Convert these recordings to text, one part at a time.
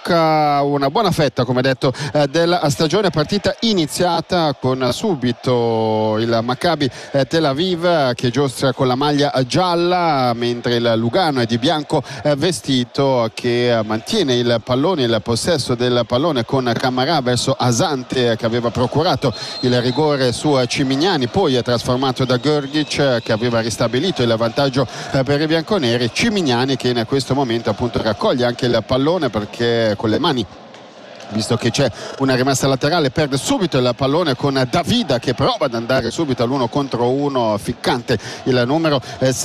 tocca una buona fetta, come detto, della stagione. Partita iniziata con subito il Maccabi Tel Aviv che giostra con la maglia gialla, mentre il Lugano è di bianco vestito, che mantiene il pallone, il possesso del pallone con Camara verso Asante, che aveva procurato il rigore su Cimignani, poi è trasformato da Grgic, che aveva ristabilito il vantaggio per i bianconeri. Cimignani che in questo momento appunto raccoglie anche il pallone, perché con le mani, visto che c'è una rimessa laterale, perde subito il pallone con Davida, che prova ad andare subito all'1 contro 1, ficcante il numero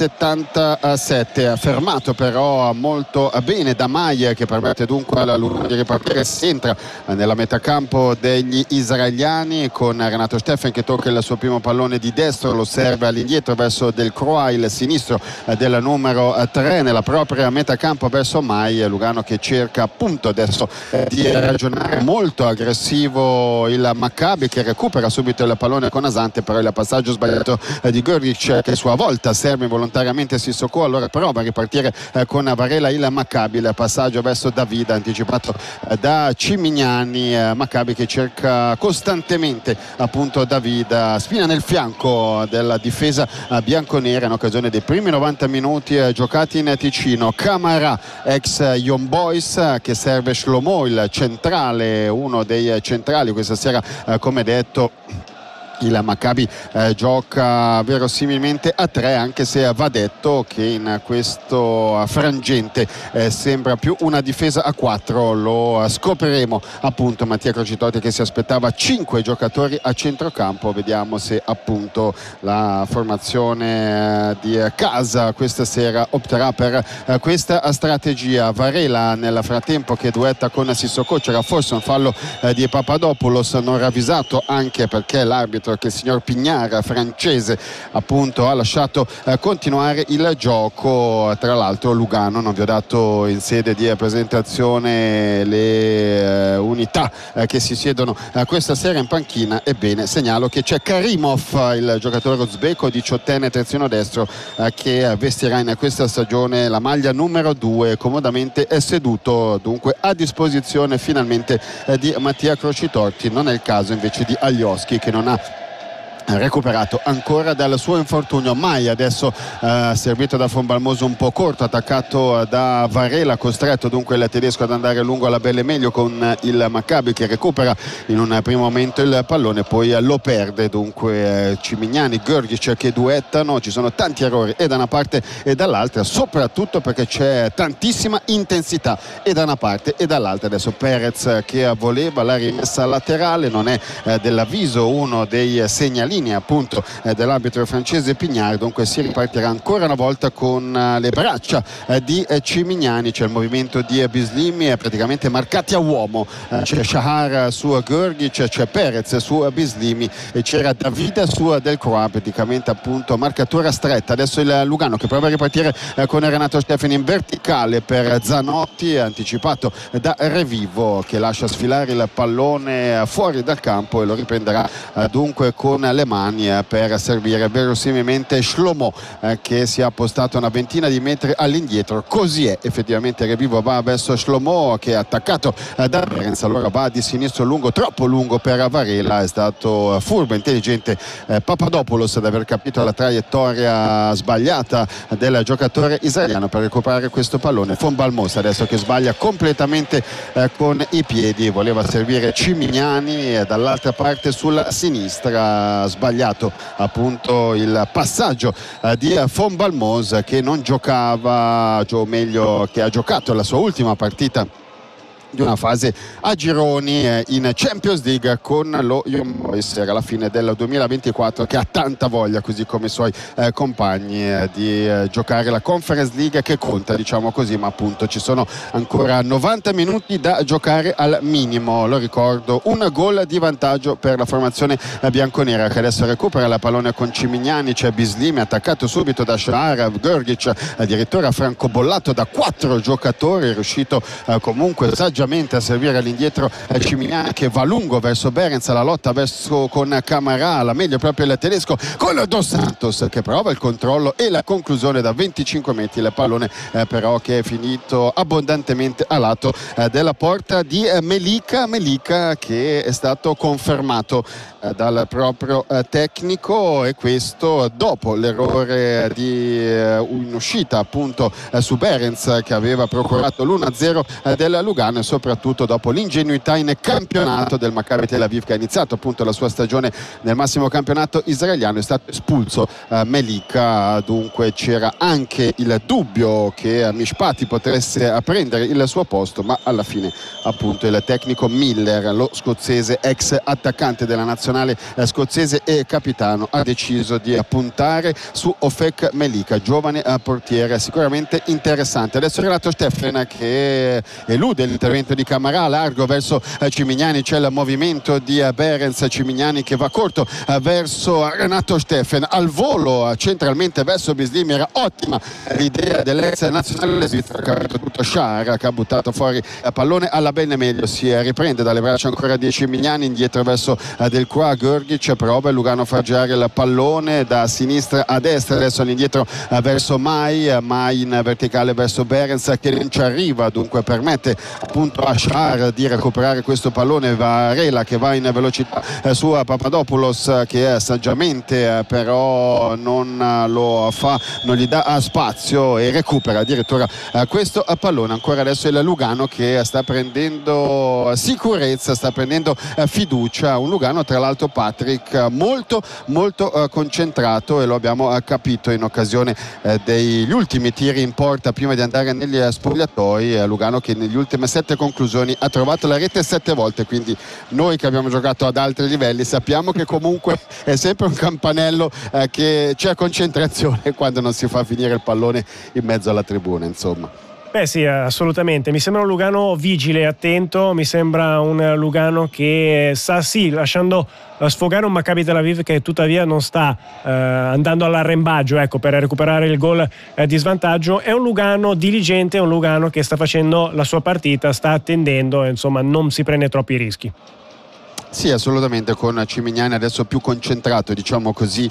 77, fermato però molto bene da Maia, che permette dunque alla Lugano di ripartire. Si entra nella metacampo degli israeliani con Renato Steffen che tocca il suo primo pallone di destro, lo serve all'indietro verso Del Croix, il sinistro del numero 3 nella propria metacampo verso Maia. Lugano che cerca appunto adesso di ragionare. Molto aggressivo il Maccabi, che recupera subito il pallone con Asante, però il passaggio sbagliato di Grgic, che a sua volta serve involontariamente Sissoko, allora prova a ripartire con Varela il Maccabi. Il passaggio verso Davida anticipato da Cimignani. Maccabi che cerca costantemente appunto Davida, spina nel fianco della difesa bianconera in occasione dei primi 90 minuti giocati in Ticino. Camara, ex Young Boys, che serve Shlomo, il centrale, uno dei centrali questa sera, come detto. Il Maccabi gioca verosimilmente a 3, anche se va detto che in questo frangente sembra più una difesa a 4. Lo scopriremo appunto. Mattia Crocitotti che si aspettava 5 giocatori a centrocampo. Vediamo se appunto la formazione di casa questa sera opterà per questa strategia. Varela nel frattempo che duetta con Sissoko, c'era forse un fallo di Papadopoulos non ravvisato, anche perché l'arbitro, che il signor Pignara, francese, appunto ha lasciato continuare il gioco. Tra l'altro Lugano, non vi ho dato in sede di presentazione le unità che si siedono questa sera in panchina. Ebbene, segnalo che c'è Karimov, il giocatore uzbeko, 18enne terzino destro, che vestirà in questa stagione la maglia numero 2, comodamente è seduto dunque a disposizione finalmente di Mattia Crocitorti. Non è il caso invece di Alioski, che non ha recuperato ancora dal suo infortunio. Mai adesso servito da Fonbalmoso un po' corto, attaccato da Varela, costretto dunque il tedesco ad andare lungo alla belle meglio con il Maccabi, che recupera in un primo momento il pallone, poi lo perde. Dunque Cimignani, Grgic che duettano, ci sono tanti errori e da una parte e dall'altra, soprattutto perché c'è tantissima intensità e da una parte e dall'altra. Adesso Perez che voleva la rimessa laterale, non è dell'avviso uno dei segnali appunto dell'arbitro francese Pignard. Dunque si ripartirà ancora una volta con le braccia di Cimignani. C'è il movimento di Bislimi, praticamente marcati a uomo. C'è Shahar su Grgic, c'è Perez su Bislimi e c'era Davida su Del Croix, praticamente appunto marcatura stretta. Adesso il Lugano che prova a ripartire con Renato Steffen in verticale per Zanotti, anticipato da Revivo, che lascia sfilare il pallone fuori dal campo e lo riprenderà dunque con le mani per servire verosimilmente Shlomo, che si è appostato una ventina di metri all'indietro. Così è, effettivamente Revivo va verso Shlomo, che è attaccato da Behrens, allora va di sinistro lungo, troppo lungo per Varela. È stato furbo, intelligente Papadopoulos ad aver capito la traiettoria sbagliata del giocatore israeliano per recuperare questo pallone. Fonbalmosa adesso che sbaglia completamente con i piedi, voleva servire Cimignani dall'altra parte sulla sinistra, sbagliato appunto il passaggio di Fonbalmosa, che non giocava, o meglio che ha giocato la sua ultima partita di una fase a gironi in Champions League con lo Young Boys. Era la fine del 2024, che ha tanta voglia, così come i suoi compagni, di giocare la Conference League, che conta, diciamo così, ma appunto ci sono ancora 90 minuti da giocare al minimo. Lo ricordo, un gol di vantaggio per la formazione bianconera, che adesso recupera la pallone con Cimignani. C'è Bislimi attaccato subito da Shahar. Grgic addirittura francobollato da 4 giocatori, è riuscito comunque saggiamente saggiamente a servire all'indietro Cimignani, che va lungo verso Behrens, la lotta verso con Camarà, la meglio proprio il tedesco con Dos Santos che prova il controllo e la conclusione da 25 metri, il pallone però che è finito abbondantemente a lato della porta di Melika che è stato confermato dal proprio tecnico, e questo dopo l'errore in uscita appunto su Behrens che aveva procurato l'1-0 del Lugano, e soprattutto dopo l'ingenuità in campionato del Maccabi Tel Aviv, che ha iniziato appunto la sua stagione nel massimo campionato israeliano. È stato espulso Melika, dunque c'era anche il dubbio che Mishpati potesse prendere il suo posto, ma alla fine appunto il tecnico Miller, lo scozzese ex attaccante della nazionale scozzese e capitano, ha deciso di puntare su Ofek Melika, giovane portiere sicuramente interessante. Adesso Renato Steffen che elude l'intervento di Camarà, largo verso Cimignani, c'è il movimento di Behrens, Cimignani che va corto verso Renato Steffen, al volo centralmente verso Bislimi. Era ottima l'idea dell'ex nazionale svizzero, che ha capito tutto Sciar, che ha buttato fuori il pallone alla bene meglio, si riprende dalle braccia ancora di Cimignani, indietro verso Del Croix, Grgic prova il Lugano a far girare il pallone da sinistra a destra, adesso all'indietro verso Mai in verticale verso Behrens che non ci arriva, dunque permette appunto a Sciar di recuperare questo pallone. Varela che va in velocità su Papadopoulos, che saggiamente però non lo fa, non gli dà spazio e recupera addirittura questo pallone. Ancora adesso il Lugano che sta prendendo sicurezza, sta prendendo fiducia, un Lugano tra l'altro, Patrick, molto concentrato, e lo abbiamo capito in occasione degli ultimi tiri in porta prima di andare negli spogliatoi. Lugano che negli ultimi 7 conclusioni ha trovato la rete 7 volte, quindi noi che abbiamo giocato ad altri livelli sappiamo che comunque è sempre un campanello che c'è concentrazione quando non si fa finire il pallone in mezzo alla tribuna, insomma. Beh sì, assolutamente, mi sembra un Lugano vigile, attento, mi sembra un Lugano che sta lasciando sfogare un Maccabi Tel Aviv che tuttavia non sta andando all'arrembaggio, ecco, per recuperare il gol di svantaggio. È un Lugano diligente, è un Lugano che sta facendo la sua partita, sta attendendo, insomma non si prende troppi rischi. Sì, assolutamente, con Cimignani adesso più concentrato, diciamo così,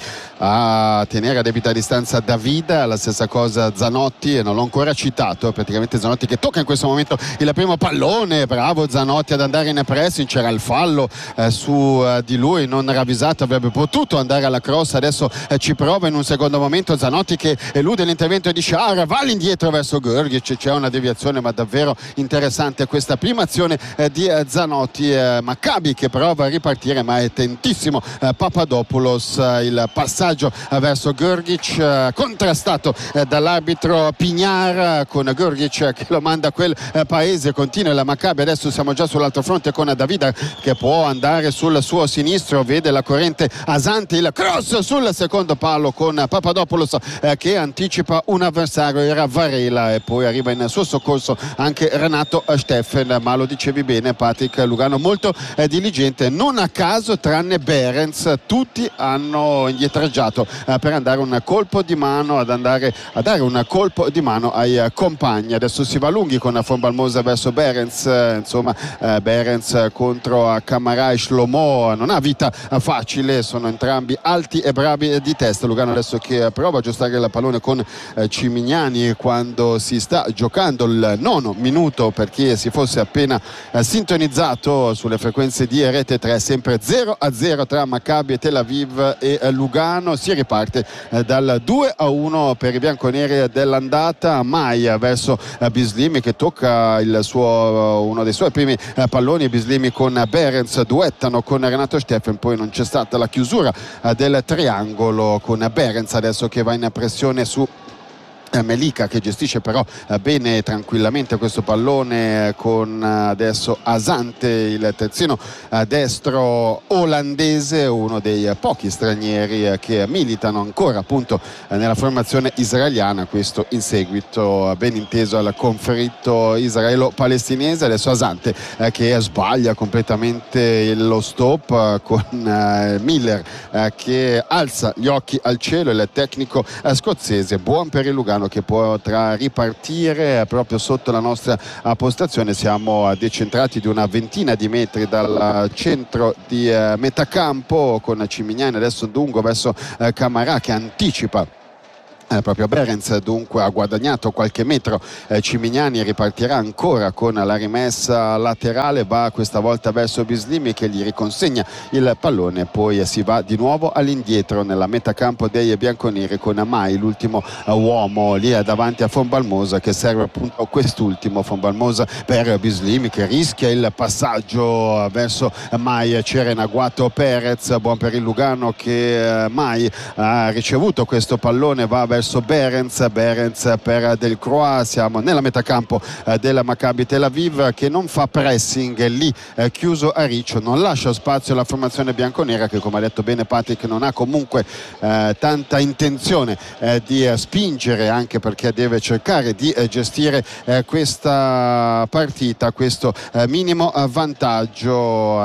a tenere a debita distanza Davida. La stessa cosa Zanotti, e non l'ho ancora citato, praticamente Zanotti che tocca in questo momento il primo pallone, bravo Zanotti ad andare in pressing, c'era il fallo su di lui, non ravvisato, avrebbe potuto andare alla cross, adesso ci prova in un secondo momento Zanotti che elude l'intervento di Sciar, va all'indietro verso Grgic, c'è una deviazione ma davvero interessante questa prima azione di Zanotti. Maccabi che prova a ripartire ma è tentissimo Papadopoulos, il passaggio verso Grgic contrastato dall'arbitro Pignar, con Grgic che lo manda a quel paese. Continua la Maccabi, adesso siamo già sull'altro fronte con Davida che può andare sul suo sinistro, vede la corrente Asante, il cross sul secondo palo con Papadopoulos che anticipa un avversario, era Varela, e poi arriva in suo soccorso anche Renato Steffen. Ma lo dicevi bene Patrick, Lugano molto diligente, non a caso tranne Behrens tutti hanno indietreggiato per andare un colpo di mano, a dare un colpo di mano ai compagni. Adesso si va lunghi con Von Balmosa verso Behrens, insomma Behrens contro Camarà e Shlomo non ha vita facile, sono entrambi alti e bravi di testa. Lugano adesso che prova a aggiustare il pallone con Cimignani quando si sta giocando il 9° minuto, per chi si fosse appena sintonizzato sulle frequenze di Rete 3, sempre 0-0 tra Maccabi e Tel Aviv e Lugano. Si riparte dal 2-1 per i bianconeri dell'andata. Mai verso Bislimi che tocca uno dei suoi primi palloni. Bislimi con Behrens duettano con Renato Steffen, poi non c'è stata la chiusura del triangolo con Behrens adesso che va in pressione su Melika, che gestisce però bene e tranquillamente questo pallone con adesso Asante, il terzino destro olandese, uno dei pochi stranieri che militano ancora appunto nella formazione israeliana, questo in seguito ben inteso al conflitto israelo-palestinese. Adesso Asante che sbaglia completamente lo stop con Miller che alza gli occhi al cielo, il tecnico scozzese. Buon per il Lugano Lugano che potrà ripartire proprio sotto la nostra postazione. Siamo decentrati di una ventina di metri dal centro di metà campo, con Cimignani adesso lungo verso Camarà che anticipa proprio Behrens, dunque ha guadagnato qualche metro. Cimignani ripartirà ancora con la rimessa laterale, va questa volta verso Bislimi che gli riconsegna il pallone, poi si va di nuovo all'indietro nella metà campo dei bianconeri con Mai, l'ultimo uomo lì davanti a Fonbalmosa, che serve appunto quest'ultimo Fonbalmosa per Bislimi che rischia il passaggio verso Mai. C'era in agguato Perez, buon per il Lugano che Mai ha ricevuto questo pallone, va verso Behrens per Delcroix. Siamo nella metà campo della Maccabi Tel Aviv che non fa pressing lì chiuso a riccio, non lascia spazio alla formazione bianconera che, come ha detto bene Patrick, non ha comunque tanta intenzione di spingere, anche perché deve cercare di gestire questa partita, questo minimo vantaggio.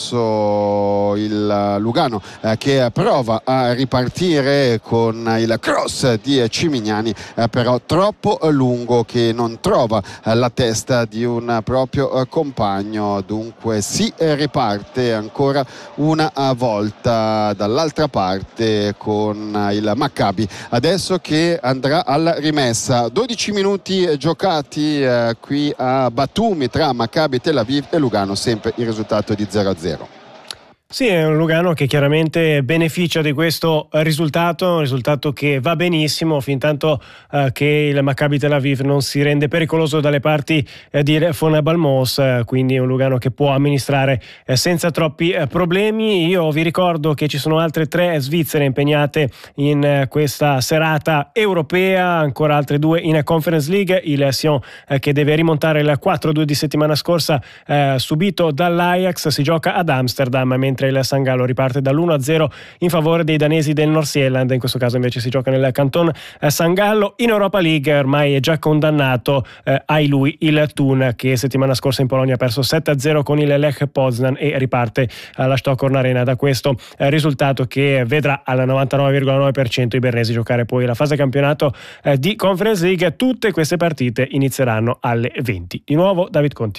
Adesso il Lugano che prova a ripartire con il cross di Cimignani, però troppo lungo, che non trova la testa di un proprio compagno, dunque si riparte ancora una volta dall'altra parte con il Maccabi adesso che andrà alla rimessa. 12 minuti giocati qui a Batumi tra Maccabi Tel Aviv e Lugano, sempre il risultato di 0-0. Sì, è un Lugano che chiaramente beneficia di questo risultato, un risultato che va benissimo fin tanto che il Maccabi Tel Aviv non si rende pericoloso dalle parti di Fonbalmos, quindi è un Lugano che può amministrare senza troppi problemi. Io vi ricordo che ci sono altre 3 svizzere impegnate in questa serata europea, ancora altre 2 in Conference League, il Sion che deve rimontare il 4-2 di settimana scorsa subito dall'Ajax, si gioca ad Amsterdam, mentre il San Gallo riparte dall'1-0 in favore dei danesi del Nordsjælland. In questo caso invece si gioca nel Canton San Gallo. In Europa League ormai è già condannato ai lui il Thun, che settimana scorsa in Polonia ha perso 7-0 con il Lech Poznan e riparte alla Stockholm Arena da questo risultato che vedrà al 99,9% i bernesi giocare poi la fase campionato di Conference League. Tutte queste partite inizieranno alle 20. Di nuovo David Conti.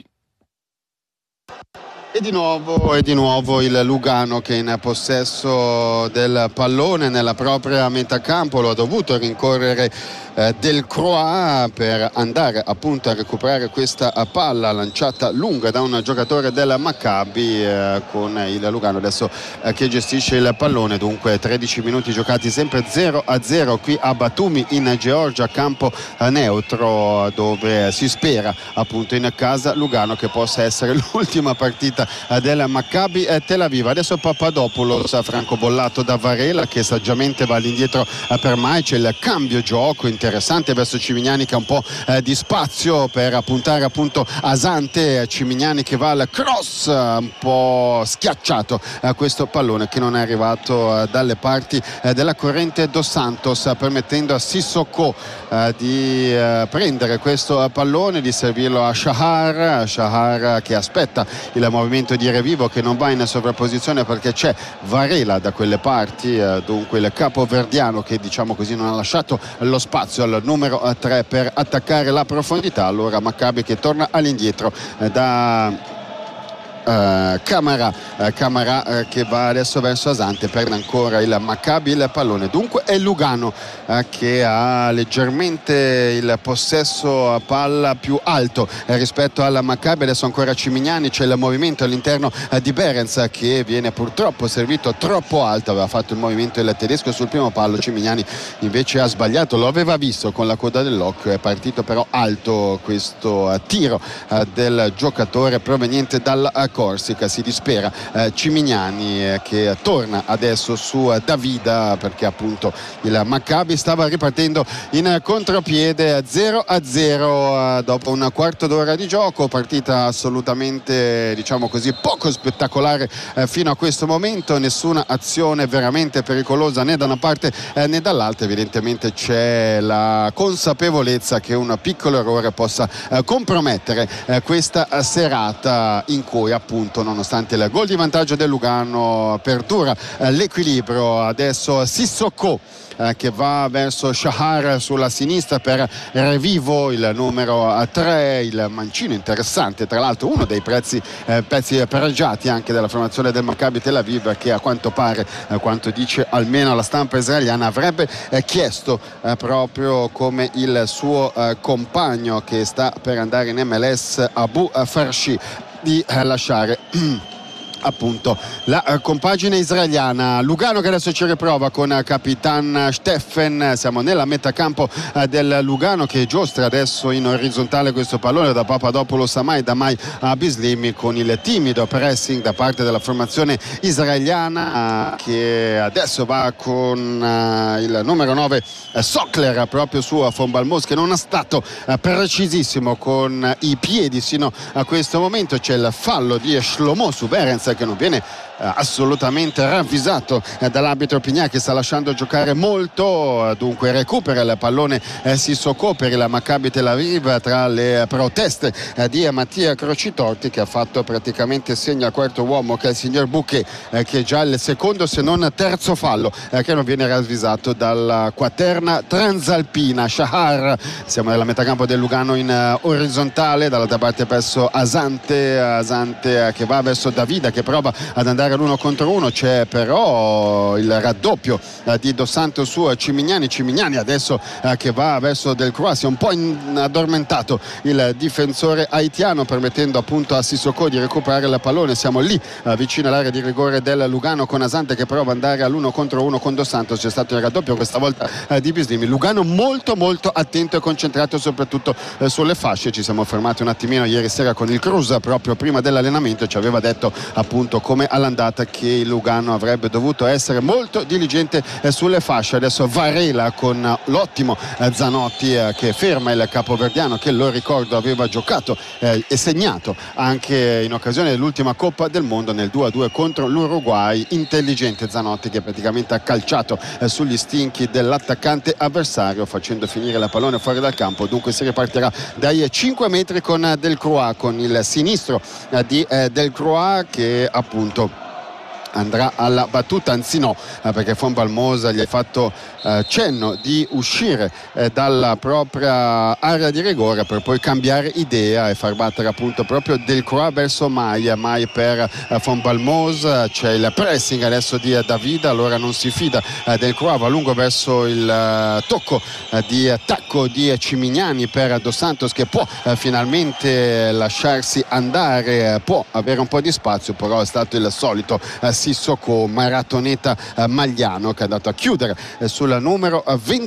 E di nuovo il Lugano che è in possesso del pallone nella propria metà campo. Lo ha dovuto rincorrere Delcroix per andare appunto a recuperare questa palla lanciata lunga da un giocatore del Maccabi, con il Lugano adesso che gestisce il pallone. Dunque 13 minuti giocati, sempre 0-0 qui a Batumi in Georgia, campo neutro, dove si spera appunto in casa Lugano che possa essere l'ultima partita del Maccabi Tel Aviv. Adesso Papadopoulos, francobollato da Varela, che saggiamente va all'indietro per Mai. C'è il cambio gioco interessante verso Cimignani che ha un po' di spazio per puntare appunto a Zante. Cimignani che va al cross, un po' schiacciato questo pallone che non è arrivato dalle parti della corrente Dos Santos, permettendo a Sissoko di prendere questo pallone, di servirlo a Shahar che aspetta il movimento di Revivo, che non va in sovrapposizione perché c'è Varela da quelle parti, dunque il capoverdiano che diciamo così non ha lasciato lo spazio al numero 3 per attaccare la profondità. Allora Maccabi che torna all'indietro da Camarà che va adesso verso Asante, perde ancora il Maccabi il pallone. Dunque è Lugano che ha leggermente il possesso a palla più alto rispetto alla Maccabi. Adesso ancora Cimignani, c'è il movimento all'interno di Behrens che viene purtroppo servito troppo alto. Aveva fatto il movimento il tedesco sul primo palo, Cimignani invece ha sbagliato, lo aveva visto con la coda dell'occhio, è partito però alto questo tiro del giocatore proveniente dalla Corsica. Si dispera Cimignani che torna adesso su Davida, perché appunto il Maccabi stava ripartendo in contropiede. 0-0 dopo un quarto d'ora di gioco, partita assolutamente diciamo così poco spettacolare fino a questo momento, nessuna azione veramente pericolosa né da una parte né dall'altra. Evidentemente c'è la consapevolezza che un piccolo errore possa compromettere questa serata in cui appunto appunto nonostante il gol di vantaggio del Lugano perdura l'equilibrio. Adesso Sissoko che va verso Shahar sulla sinistra per Revivo, il numero 3, il mancino interessante, tra l'altro uno dei pezzi pregiati anche della formazione del Maccabi Tel Aviv, che a quanto pare, quanto dice almeno la stampa israeliana, avrebbe chiesto proprio come il suo compagno che sta per andare in MLS, Abu Farshi, di lasciare appunto la compagine israeliana. Lugano che adesso ci riprova con Capitan Steffen. Siamo nella metacampo del Lugano che giostra adesso in orizzontale questo pallone da Papadopoulos a Mai a Bislimi, con il timido pressing da parte della formazione israeliana che adesso va con il numero 9 Sokler proprio su Von Balmos, che non è stato precisissimo con i piedi sino a questo momento. C'è il fallo di Shlomo su Behrens che non viene assolutamente ravvisato dall'arbitro Pignà, che sta lasciando giocare molto. Dunque recupera il pallone Sissoko per il Maccabi Tel Aviv tra le proteste di Mattia Crocitorti, che ha fatto praticamente segno al quarto uomo, che è il signor Bouquet, che è già il secondo se non terzo fallo che non viene ravvisato dalla quaterna transalpina. Shahar, siamo nella metacampo del Lugano in orizzontale, dall'altra parte verso Asante che va verso Davida, che prova ad andare all'1 contro 1. C'è però il raddoppio di Dos Santos su Cimignani adesso che va verso Del Croix. Si è un po' addormentato il difensore haitiano, permettendo appunto a Sissoko di recuperare il pallone. Siamo lì vicino all'area di rigore del Lugano, con Asante che prova ad andare all'1 contro 1 con Dos Santos. C'è stato il raddoppio questa volta di Bislimi. Lugano molto molto attento e concentrato soprattutto sulle fasce. Ci siamo fermati un attimino ieri sera con il Cruz proprio prima dell'allenamento, ci aveva detto appunto come all'andata che il Lugano avrebbe dovuto essere molto diligente sulle fasce. Adesso Varela con l'ottimo Zanotti che ferma il capoverdiano, che lo ricordo aveva giocato e segnato anche in occasione dell'ultima Coppa del Mondo nel 2-2 contro l'Uruguay. Intelligente Zanotti, che praticamente ha calciato sugli stinchi dell'attaccante avversario, facendo finire la pallone fuori dal campo. Dunque si ripartirà dai 5 metri con Del Croix, con il sinistro di Del Croix, che appunto andrà alla battuta, anzi no, perché Von Balmos gli ha fatto cenno di uscire dalla propria area di rigore per poi cambiare idea e far battere appunto proprio Del Croix verso Mai per Von Balmos. C'è il pressing adesso di Davida, allora non si fida Del Croix, va lungo verso il tocco di attacco di Cimignani per Dos Santos, che può finalmente lasciarsi andare, può avere un po' di spazio, però è stato il solito Sissoko, maratoneta Magliano, che è andato a chiudere sul numero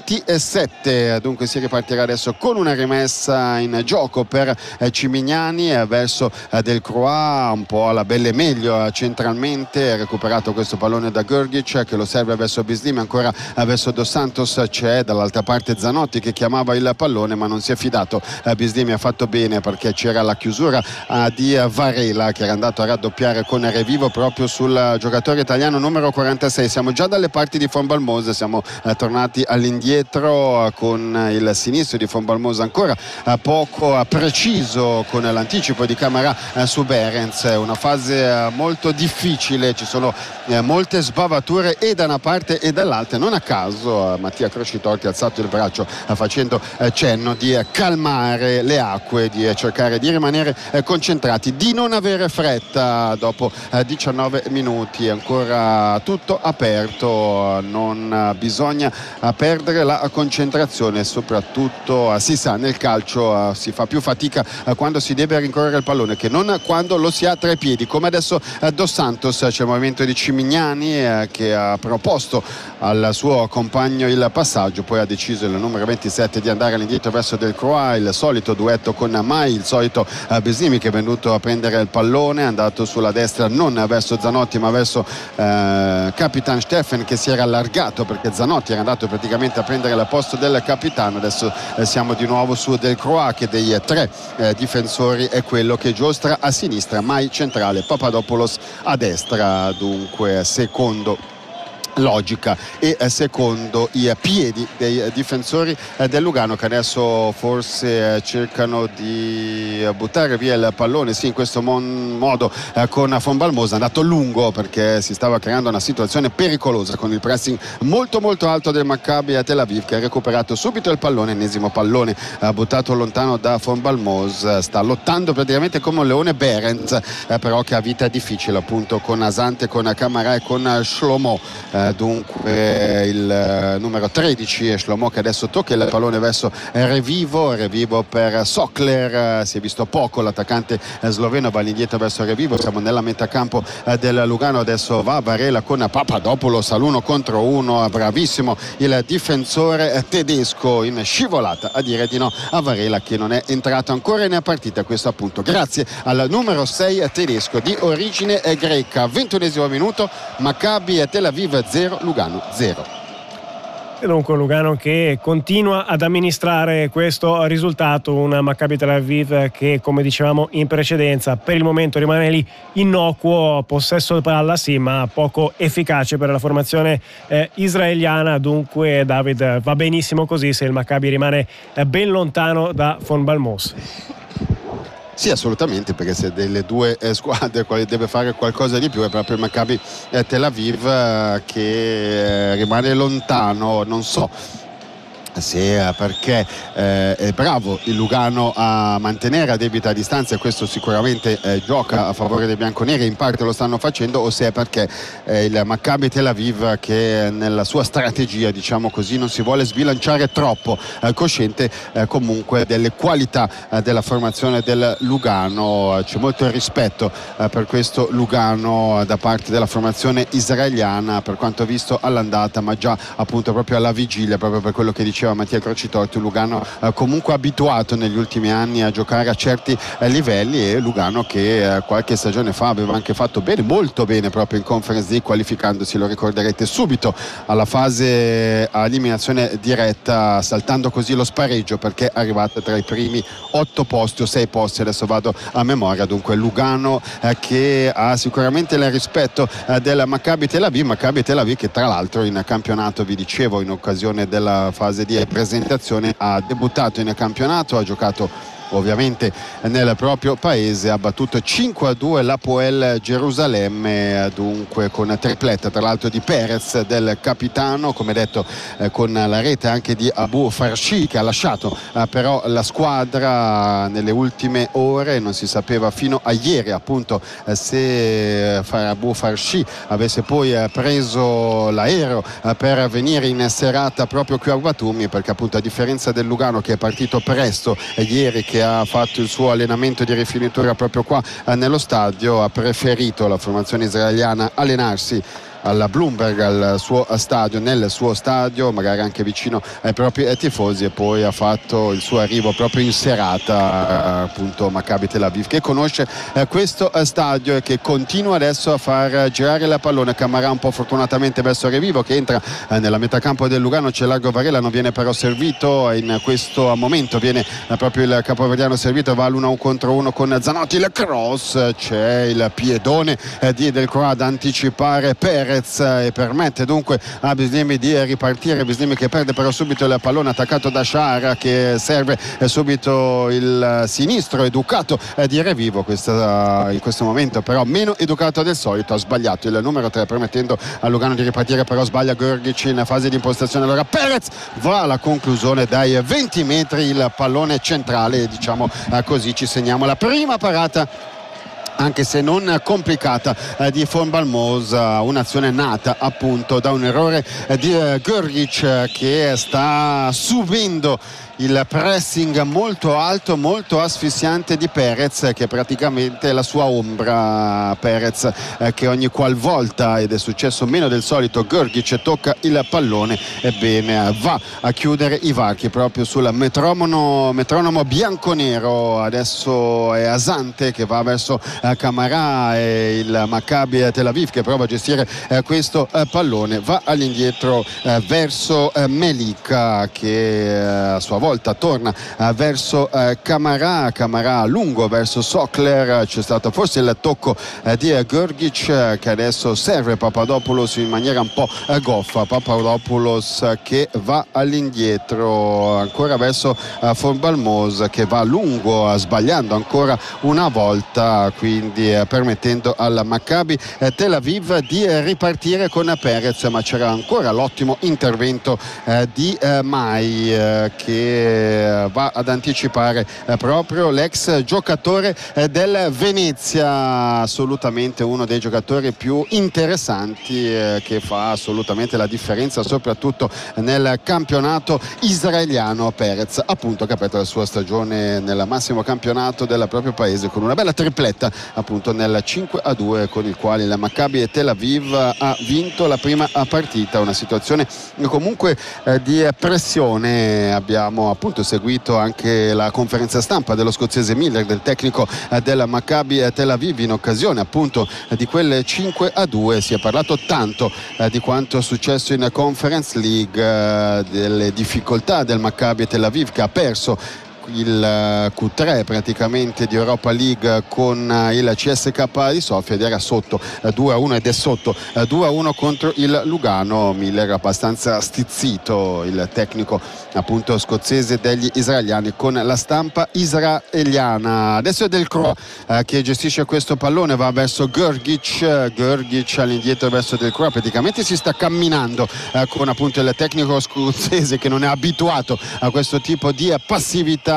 27. Dunque si ripartirà adesso con una rimessa in gioco per Cimignani verso Del Croix, un po' alla belle meglio centralmente. Ha recuperato questo pallone da Grgic, che lo serve verso Bislimi, ancora verso Dos Santos. C'è dall'altra parte Zanotti che chiamava il pallone, ma non si è fidato. Bislimi ha fatto bene, perché c'era la chiusura di Varela, che era andato a raddoppiare con Revivo proprio sul giocatore italiano numero 46. Siamo già dalle parti di Von Balmos, siamo tornati all'indietro con il sinistro di Von Balmos ancora poco preciso con l'anticipo di Camara su Behrens. Una fase molto difficile, ci sono molte sbavature e da una parte e dall'altra. Non a caso Mattia Crocitorti ha alzato il braccio facendo cenno di calmare le acque, di cercare di rimanere concentrati, di non avere fretta. Dopo 19 minuti ancora tutto aperto, non bisogna perdere la concentrazione. Soprattutto si sa, nel calcio si fa più fatica quando si deve rincorrere il pallone che non quando lo si ha tra i piedi, come adesso Dos Santos. C'è il movimento di Cimignani che ha proposto al suo compagno il passaggio, poi ha deciso il numero 27 di andare all'indietro verso Del Croix. Il solito duetto con Mai, il solito Bislimi, che è venuto a prendere il pallone, è andato sulla destra non verso Zanotti ma verso Capitan Steffen, che si era allargato perché Zanotti era andato praticamente a prendere il posto del capitano. Adesso siamo di nuovo su Del Croix, che dei tre difensori è quello che giostra a sinistra, Mai centrale, Papadopoulos a destra. Dunque secondo logica e secondo i piedi dei difensori del Lugano, che adesso forse cercano di buttare via il pallone, sì, in questo modo con Von Balmosa. È andato lungo perché si stava creando una situazione pericolosa con il pressing molto molto alto del Maccabi Tel Aviv, che ha recuperato subito il pallone, ennesimo pallone buttato lontano da Von Balmosa. Sta lottando praticamente come un leone Behrens, però che ha vita difficile appunto con Asante, con Camara e con Shlomo. Dunque il numero 13 Shlomo, che adesso tocca il pallone verso Revivo per Sokler. Si è visto poco l'attaccante sloveno, va all'indietro verso Revivo. Siamo nella metà campo del Lugano, adesso va Varela con Papadopoulos all'1 contro 1. Bravissimo il difensore tedesco in scivolata a dire di no a Varela, che non è entrato ancora in partita. Questo appunto grazie al numero 6 tedesco di origine greca. 21esimo minuto, Maccabi Tel Aviv 0, Lugano 0. E dunque Lugano che continua ad amministrare questo risultato, una Maccabi Tel Aviv che, come dicevamo in precedenza, per il momento rimane lì innocuo, possesso palla sì, ma poco efficace per la formazione israeliana. Dunque David, va benissimo così se il Maccabi rimane ben lontano da Von Balmos. Sì, assolutamente, perché se delle due squadre quale deve fare qualcosa di più è proprio il Maccabi Tel Aviv, che rimane lontano. Non so se perché è bravo il Lugano a mantenere a debita distanza, e questo sicuramente gioca a favore dei bianconeri, in parte lo stanno facendo, o se è perché il Maccabi Tel Aviv, che nella sua strategia, diciamo così, non si vuole sbilanciare troppo, cosciente comunque delle qualità della formazione del Lugano. C'è molto rispetto per questo Lugano da parte della formazione israeliana, per quanto visto all'andata, ma già appunto proprio alla vigilia, proprio per quello che diceva Mattia Crocitorti. Lugano comunque abituato negli ultimi anni a giocare a certi livelli, e Lugano che qualche stagione fa aveva anche fatto bene, molto bene proprio in Conference League, qualificandosi, lo ricorderete, subito alla fase a eliminazione diretta, saltando così lo spareggio, perché è arrivata tra i primi 8 posti o 6 posti, adesso vado a memoria. Dunque Lugano che ha sicuramente il rispetto del Maccabi Tel Aviv, che tra l'altro in campionato, vi dicevo in occasione della fase di presentazione, ha debuttato in campionato, ha giocato ovviamente nel proprio paese, ha battuto 5-2 l'Hapoel Gerusalemme, dunque con tripletta tra l'altro di Perez, del capitano, come detto con la rete anche di Abu Farshi, che ha lasciato però la squadra nelle ultime ore. Non si sapeva fino a ieri appunto se Abu Farshi avesse poi preso l'aereo per venire in serata proprio qui a Batumi, perché appunto, a differenza del Lugano che è partito presto ieri, che ha fatto il suo allenamento di rifinitura proprio qua nello stadio, ha preferito la formazione israeliana allenarsi alla Bloomberg, al suo stadio, nel suo stadio, magari anche vicino ai propri tifosi, e poi ha fatto il suo arrivo proprio in serata appunto Maccabi Tel Aviv, che conosce questo stadio e che continua adesso a far girare la pallone. Camara un po' fortunatamente verso Revivo, che entra nella metacampo del Lugano, c'è Largo Varela, non viene però servito in questo momento, viene proprio il capoverdiano servito, va all'1 contro 1 con Zanotti, il cross, c'è il piedone di Del Croix ad anticipare Perez e permette dunque a Bislimi di ripartire. Bislimi che perde però subito il pallone, attaccato da Shara, che serve subito il sinistro educato di Revivo, in questo momento però meno educato del solito, ha sbagliato il numero 3 permettendo a Lugano di ripartire, però sbaglia Grgic in fase di impostazione. Allora Perez va alla conclusione dai 20 metri, il pallone centrale, diciamo così, ci segniamo la prima parata, anche se non complicata, di Von Balmosa, un'azione nata appunto da un errore di Grgic, che sta subendo il pressing molto alto, molto asfissiante di Perez, che è praticamente la sua ombra. Perez che ogni qualvolta, ed è successo meno del solito, Grgic tocca il pallone, ebbene va a chiudere i varchi proprio sul metronomo bianconero. Adesso è Asante che va verso Camara, e il Maccabi Tel Aviv che prova a gestire questo pallone, va all'indietro verso Melika, che a sua volta volta torna verso Camarà lungo verso Sokler, c'è stato forse il tocco di Grgic che adesso serve Papadopoulos in maniera un po' goffa. Papadopoulos che va all'indietro ancora verso Von Balmos, che va lungo sbagliando ancora una volta, quindi permettendo al Maccabi Tel Aviv di ripartire con Perez, ma c'era ancora l'ottimo intervento di Mai che va ad anticipare proprio l'ex giocatore del Venezia, assolutamente uno dei giocatori più interessanti che fa assolutamente la differenza soprattutto nel campionato israeliano. Perez appunto che ha aperto la sua stagione nel massimo campionato del proprio paese con una bella tripletta appunto nel 5-2 con il quale il Maccabi Tel Aviv ha vinto la prima partita, una situazione comunque di pressione. Abbiamo appunto seguito anche la conferenza stampa dello scozzese Miller, del tecnico del Maccabi Tel Aviv, in occasione appunto di quel 5-2. Si è parlato tanto di quanto è successo in Conference League, delle difficoltà del Maccabi Tel Aviv che ha perso il Q3 praticamente di Europa League con il CSKA di Sofia ed era sotto 2-1 ed è sotto 2-1 contro il Lugano. Miller abbastanza stizzito, il tecnico appunto scozzese degli israeliani, con la stampa israeliana. Adesso è Del Croix che gestisce questo pallone, va verso Grgic all'indietro verso Del Croix, praticamente si sta camminando con appunto il tecnico scozzese che non è abituato a questo tipo di passività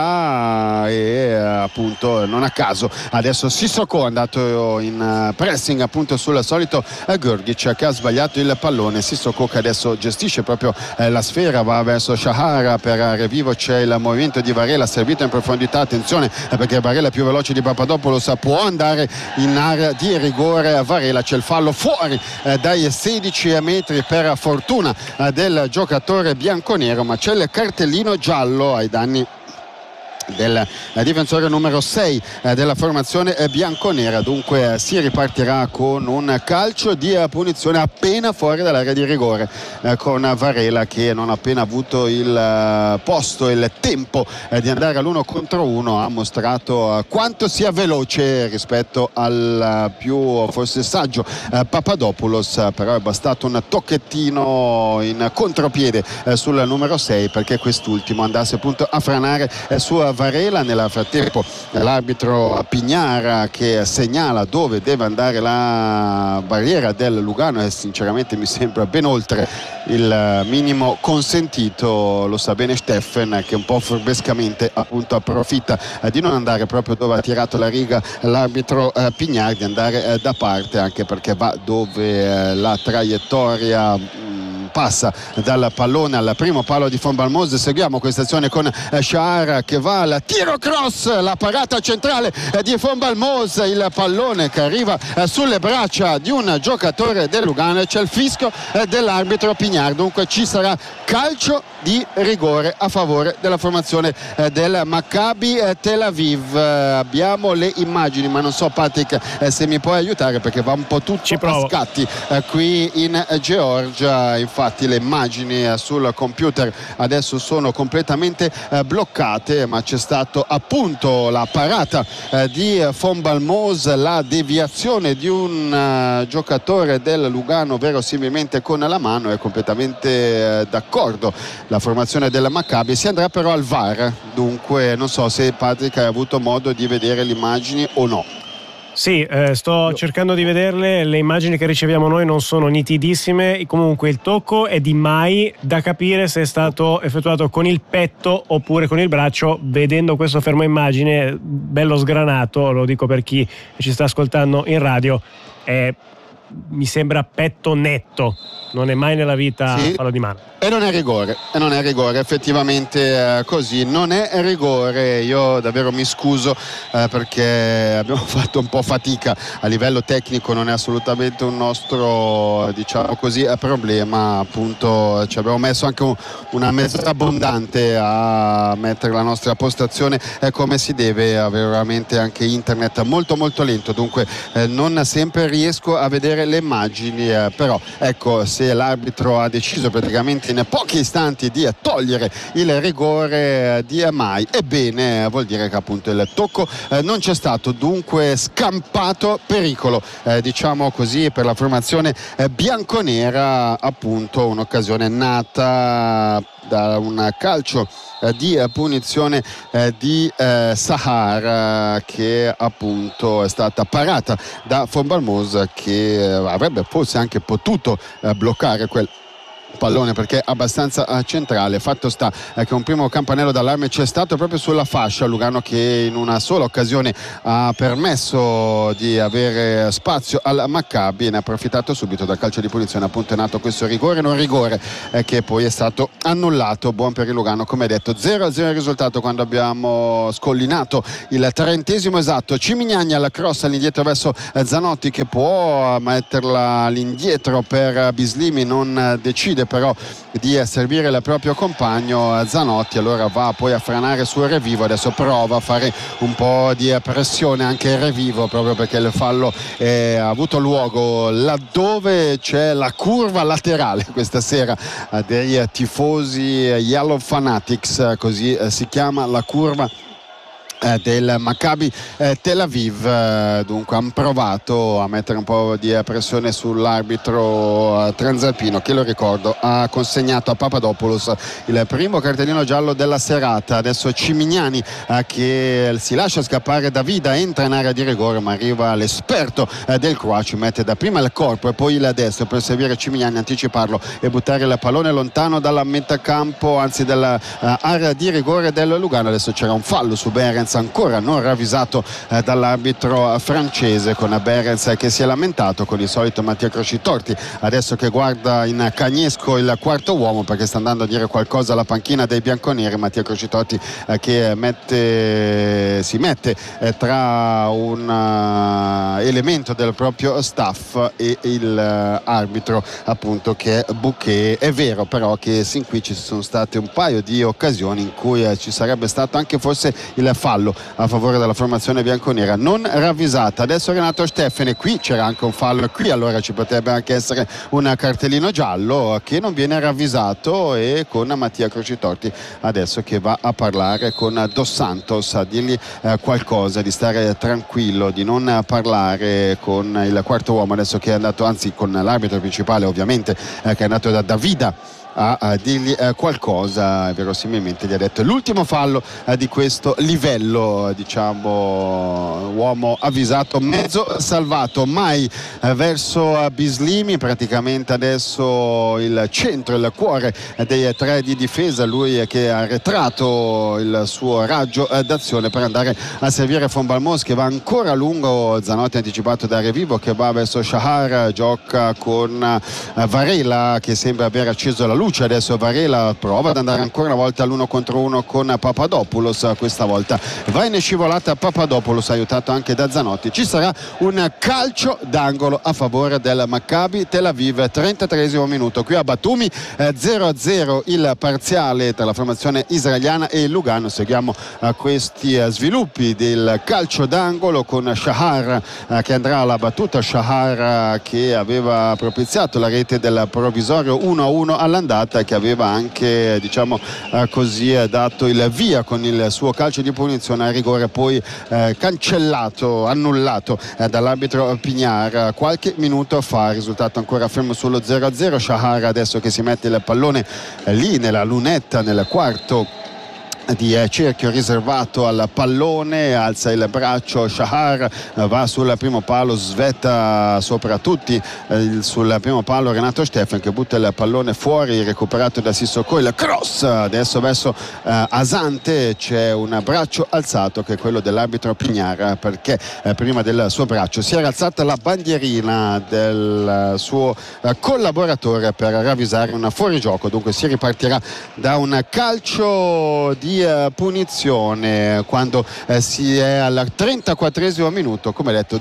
e appunto non a caso adesso Sissoko è andato in pressing appunto sul solito Grgic che ha sbagliato il pallone. Sissoko che adesso gestisce proprio la sfera, va verso Shahar, per Revivo c'è il movimento di Varela servito in profondità, attenzione perché Varela è più veloce di Papadopoulos, può andare in area di rigore Varela, c'è il fallo fuori dai 16 metri per fortuna del giocatore bianconero, ma c'è il cartellino giallo ai danni del difensore numero 6 della formazione bianconera. Dunque si ripartirà con un calcio di punizione appena fuori dall'area di rigore con Varela che non ha appena avuto il posto e il tempo di andare all'1 contro 1 ha mostrato quanto sia veloce rispetto al più forse saggio Papadopoulos, però è bastato un tocchettino in contropiede sul numero 6 perché quest'ultimo andasse appunto a franare su Varela. Nel frattempo l'arbitro Pignara che segnala dove deve andare la barriera del Lugano e sinceramente mi sembra ben oltre il minimo consentito, lo sa bene Steffen che un po' furbescamente appunto approfitta di non andare proprio dove ha tirato la riga l'arbitro Pignara, di andare da parte, anche perché va dove la traiettoria passa dal pallone al primo palo di Von Balmos. Seguiamo questa azione con Shahar che va al tiro cross, la parata centrale di Von Balmos, il pallone che arriva sulle braccia di un giocatore del Lugano e c'è il fischio dell'arbitro Pignard. Dunque ci sarà calcio di rigore a favore della formazione del Maccabi Tel Aviv. Abbiamo le immagini, ma non so Patrick se mi puoi aiutare perché va un po' tutto a scatti qui in Georgia. Infatti le immagini sul computer adesso sono completamente bloccate, ma c'è stato appunto la parata di Von Balmos, la deviazione di un giocatore del Lugano verosimilmente con la mano. È completamente d'accordo la formazione della Maccabi, si andrà però al VAR. Dunque non so se Patrick hai avuto modo di vedere le immagini o no. Sì, sto cercando di vederle, le immagini che riceviamo noi non sono nitidissime, comunque il tocco è di Mai, da capire se è stato effettuato con il petto oppure con il braccio. Vedendo questo fermo immagine bello sgranato, lo dico per chi ci sta ascoltando in radio, mi sembra petto netto, non è mai nella vita fallo di mano. E non è rigore, effettivamente così, non è rigore. Io davvero mi scuso perché abbiamo fatto un po' fatica a livello tecnico, non è assolutamente un nostro, diciamo così, problema. Appunto ci abbiamo messo anche una mezz'ora abbondante a mettere la nostra postazione come si deve, avere veramente anche internet molto molto lento, dunque non sempre riesco a vedere vedere le immagini, però ecco, se l'arbitro ha deciso praticamente in pochi istanti di togliere il rigore di Mai, ebbene vuol dire che appunto il tocco non c'è stato, dunque scampato pericolo, diciamo così, per la formazione bianconera, appunto un'occasione nata da un calcio di punizione di Sahar, che appunto è stata parata da Von Balmos, che avrebbe forse anche potuto bloccare quel pallone perché è abbastanza centrale. Fatto sta che un primo campanello d'allarme c'è stato proprio sulla fascia. Lugano che in una sola occasione ha permesso di avere spazio al Maccabi, ne ha approfittato subito dal calcio di punizione, appunto è nato questo rigore, non rigore, che poi è stato annullato. Buon per il Lugano, come detto. 0-0 il risultato quando abbiamo scollinato il 30° esatto. Cimignani alla cross all'indietro verso Zanotti, che può metterla all'indietro per Bislimi, non decide però di servire il proprio compagno Zanotti, allora va poi a franare sul Revivo. Adesso prova a fare un po' di pressione anche il Revivo, proprio perché il fallo ha avuto luogo laddove c'è la curva laterale questa sera dei tifosi Yellow Fanatics, così si chiama la curva del Maccabi Tel Aviv. Dunque hanno provato a mettere un po' di pressione sull'arbitro transalpino, che lo ricordo ha consegnato a Papadopoulos il primo cartellino giallo della serata. Adesso Cimignani che si lascia scappare da Vida, entra in area di rigore, ma arriva l'esperto del Croazi, mette da prima il corpo e poi il destro per servire Cimignani, anticiparlo e buttare il pallone lontano dalla metà campo, anzi dall'area di rigore del Lugano. Adesso c'era un fallo su Behrens, ancora non ravvisato dall'arbitro francese, con Behrens che si è lamentato, con il solito Mattia Crocitorti adesso che guarda in cagnesco il quarto uomo, perché sta andando a dire qualcosa alla panchina dei bianconeri. Mattia Crocitorti che si mette tra un elemento del proprio staff e l'arbitro, appunto, che è Bouquet. È vero però che sin qui ci sono state un paio di occasioni in cui ci sarebbe stato anche forse il fallo a favore della formazione bianconera, non ravvisata. Adesso Renato Steffene, qui c'era anche un fallo, qui allora ci potrebbe anche essere un cartellino giallo che non viene ravvisato, e con Mattia Crocitorti adesso che va a parlare con Dos Santos, a dirgli qualcosa, di stare tranquillo, di non parlare con il quarto uomo adesso che è andato, anzi con l'arbitro principale ovviamente, che è andato da Davida a dirgli qualcosa. Verosimilmente gli ha detto l'ultimo fallo di questo livello, diciamo uomo avvisato, mezzo salvato. Mai verso Bislimi, praticamente adesso il centro, il cuore dei tre di difesa, lui che ha arretrato il suo raggio d'azione per andare a servire Von Balmos, che va ancora a lungo. Zanotti anticipato da Revivo, che va verso Shahar, gioca con Varela che sembra aver acceso la luce. Adesso Varela prova ad andare ancora una volta all'1 contro 1 con Papadopoulos, questa volta va in scivolata Papadopoulos, aiutato anche da Zanotti. Ci sarà un calcio d'angolo a favore del Maccabi Tel Aviv, 33° minuto qui a Batumi, 0-0 il parziale tra la formazione israeliana e il Lugano. Seguiamo questi sviluppi del calcio d'angolo con Shahar che andrà alla battuta. Shahar che aveva propiziato la rete del provvisorio 1-1 all'andata, che aveva anche, diciamo così, dato il via con il suo calcio di punizione a rigore, poi cancellato, annullato dall'arbitro Pignar qualche minuto fa. Risultato ancora fermo sullo 0-0. Shahar adesso che si mette il pallone lì nella lunetta, nel quarto di cerchio riservato al pallone, alza il braccio Shahar, va sul primo palo, svetta sopra tutti sul primo palo Renato Steffen, che butta il pallone fuori, recuperato da Sissoko. Il cross adesso verso Asante, c'è un braccio alzato che è quello dell'arbitro Pignar, perché prima del suo braccio si era alzata la bandierina del suo collaboratore per ravvisare un fuorigioco. Dunque si ripartirà da un calcio di punizione quando si è al 34° minuto. Come detto,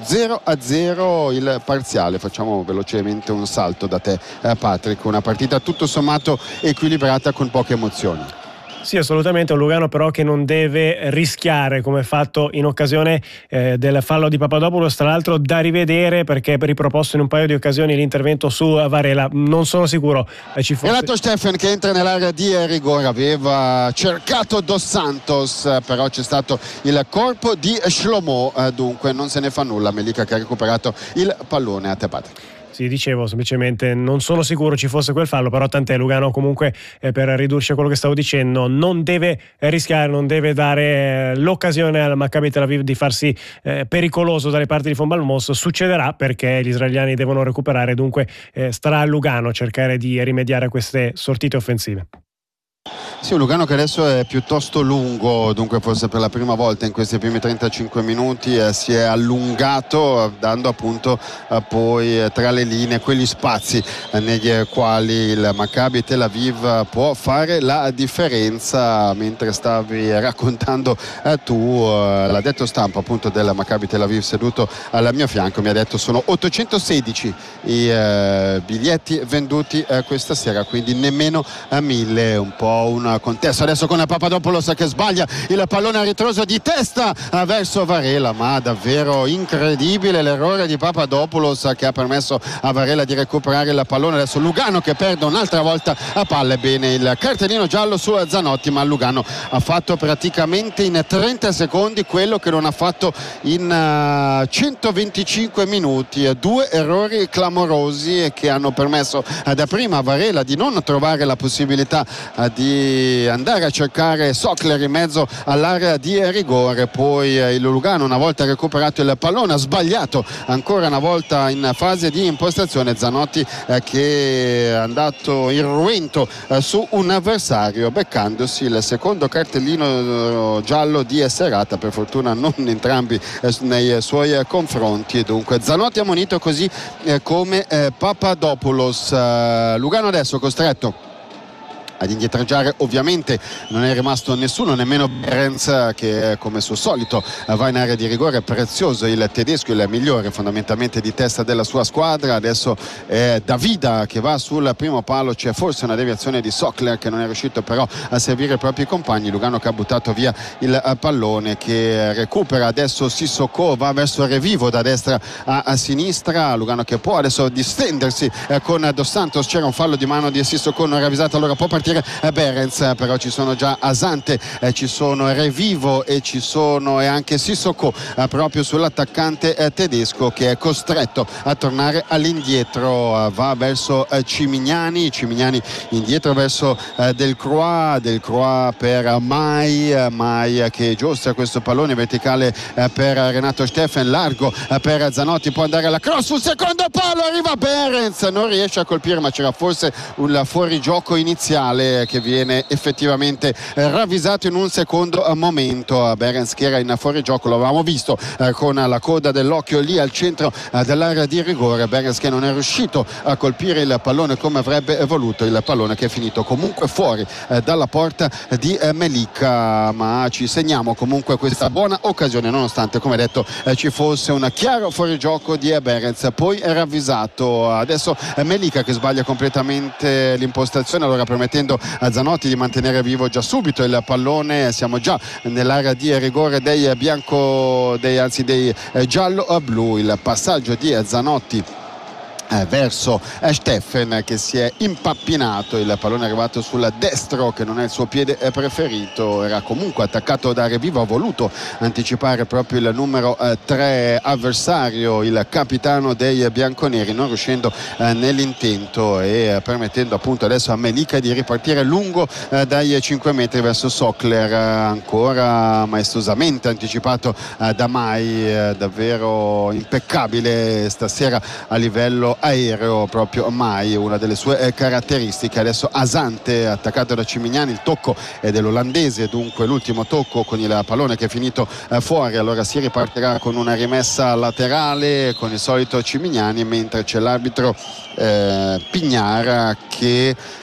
0-0 il parziale. Facciamo velocemente un salto da te, Patrick. Una partita tutto sommato equilibrata con poche emozioni. Sì, assolutamente, un Lugano però che non deve rischiare, come fatto in occasione del fallo di Papadopoulos, tra l'altro da rivedere, perché riproposto in un paio di occasioni l'intervento su Varela. Non sono sicuro ci fosse. Renato Steffen che entra nell'area di rigore, aveva cercato Dos Santos, però c'è stato il corpo di Shlomo, dunque non se ne fa nulla. Melica che ha recuperato il pallone. A te, Patrick. Sì, dicevo, semplicemente non sono sicuro ci fosse quel fallo, però tant'è. Lugano comunque, per ridurci a quello che stavo dicendo, non deve rischiare, non deve dare l'occasione al Maccabi Tel Aviv di farsi pericoloso dalle parti di Von Balmos. Succederà perché gli israeliani devono recuperare, dunque starà a Lugano cercare di rimediare a queste sortite offensive. Sì, un Lugano che adesso è piuttosto lungo, dunque forse per la prima volta in questi primi 35 minuti si è allungato, dando appunto poi tra le linee quegli spazi negli quali il Maccabi Tel Aviv può fare la differenza. Mentre stavi raccontando tu, l'addetto stampa appunto del Maccabi Tel Aviv seduto al mio fianco mi ha detto sono 816 i biglietti venduti questa sera, quindi nemmeno a 1000, un po' un contesto. Adesso con Papadopoulos che sbaglia il pallone a ritroso di testa verso Varela, ma davvero incredibile l'errore di Papadopoulos che ha permesso a Varela di recuperare il pallone. Adesso Lugano che perde un'altra volta a palle. Bene il cartellino giallo su Zanotti, ma Lugano ha fatto praticamente in 30 secondi quello che non ha fatto in 125 minuti. Due errori clamorosi che hanno permesso da prima a Varela di non trovare la possibilità di andare a cercare Sokler in mezzo all'area di rigore. Poi il Lugano, una volta recuperato il pallone, ha sbagliato ancora una volta in fase di impostazione. Zanotti che è andato irruento su un avversario, beccandosi il secondo cartellino giallo di serata, per fortuna non entrambi nei suoi confronti. Dunque Zanotti ammonito, così come Papadopoulos. Lugano adesso costretto ad indietreggiare, ovviamente non è rimasto nessuno, nemmeno Behrens che come suo solito va in area di rigore. Prezioso il tedesco, il migliore fondamentalmente di testa della sua squadra. Adesso è Davida che va sul primo palo, c'è forse una deviazione di Sokler che non è riuscito però a servire i propri compagni. Lugano che ha buttato via il pallone, che recupera adesso Sissoko, va verso Revivo da destra a sinistra. Lugano che può adesso distendersi con Dos Santos, c'era un fallo di mano di Sissoko non ravvisato, allora può partire Behrens, però ci sono già Asante, ci sono Revivo e ci sono anche Sissoko proprio sull'attaccante tedesco, che è costretto a tornare all'indietro. Va verso Cimignani indietro verso Delcroix per Mai che giostra questo pallone verticale per Renato Steffen, largo per Zanotti, può andare alla cross sul secondo palo, arriva Behrens, non riesce a colpire, ma c'era forse un fuorigioco iniziale che viene effettivamente ravvisato in un secondo momento. Behrens che era in fuorigioco, lo avevamo visto con la coda dell'occhio lì al centro dell'area di rigore. Behrens che non è riuscito a colpire il pallone come avrebbe voluto, il pallone che è finito comunque fuori dalla porta di Melica, ma ci segniamo comunque questa buona occasione nonostante, come detto, ci fosse un chiaro fuorigioco di Behrens, poi è ravvisato. Adesso Melica che sbaglia completamente l'impostazione, allora permettendo a Zanotti di mantenere vivo già subito il pallone. Siamo già nell'area di rigore dei giallo-blu. Il passaggio di Zanotti verso Steffen che si è impappinato, il pallone è arrivato sul destro che non è il suo piede preferito, era comunque attaccato da Revivo, ha voluto anticipare proprio il numero 3 avversario, il capitano dei bianconeri, non riuscendo nell'intento e permettendo appunto adesso a Melica di ripartire lungo dai 5 metri verso Sokler, ancora maestosamente anticipato da Mai, davvero impeccabile stasera a livello aereo proprio Mai, una delle sue caratteristiche. Adesso Asante attaccato da Cimignani, il tocco è dell'olandese, dunque l'ultimo tocco con il pallone che è finito fuori, allora si ripartirà con una rimessa laterale con il solito Cimignani, mentre c'è l'arbitro Pignara che